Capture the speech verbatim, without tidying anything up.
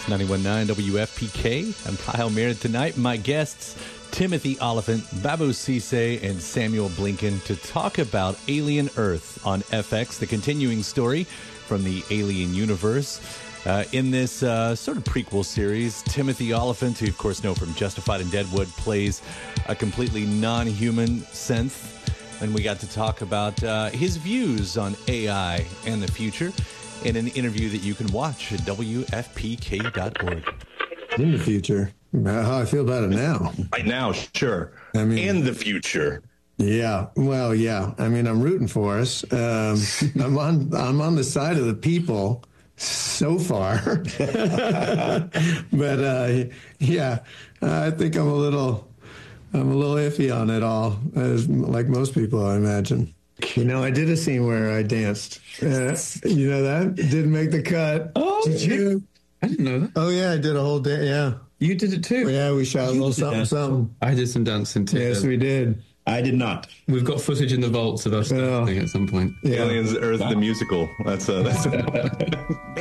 ninety-one point nine W F P K. I'm Kyle Merritt. Tonight, my guests, Timothy Oliphant, Babu Ceesay, and Samuel Blinken, to talk about Alien Earth on F X, the continuing story from the Alien universe. Uh, in this uh, sort of prequel series, Timothy Oliphant, who you of course know from Justified and Deadwood, plays a completely non-human synth. And we got to talk about uh, his views on A I and the future in an interview that you can watch at W F P K dot org. In the future. How I feel about it now. Right now, sure. I mean, in the future. Yeah. Well, yeah. I mean, I'm rooting for us. Um, I'm on. I'm on the side of the people so far. But uh, yeah, I think I'm a little. I'm a little iffy on it all, as like most people, I imagine. You know, I did a scene where I danced. Uh, you know that? Didn't make the cut. Oh, did you? I didn't know that. Oh, yeah, I did a whole day, yeah. You did it too? Yeah, we shot a little something, something. I did some dancing too. Yes, we did. I did not. We've got footage in the vaults of us dancing at some point. Yeah. Aliens Earth, wow. The musical. That's uh, that's.